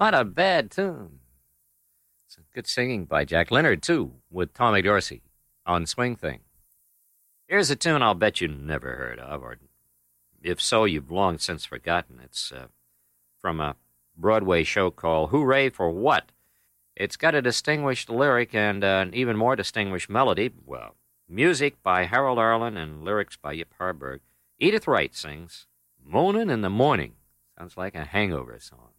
Not a bad tune. Some good singing by Jack Leonard, too, with Tommy Dorsey on Swing Thing. Here's a tune I'll bet you never heard of, or if so, you've long since forgotten. It's from a Broadway show called Hooray for What? It's got a distinguished lyric and an even more distinguished melody. Well, music by Harold Arlen and lyrics by Yip Harburg. Edith Wright sings Moonin' in the Morning. Sounds like a hangover song.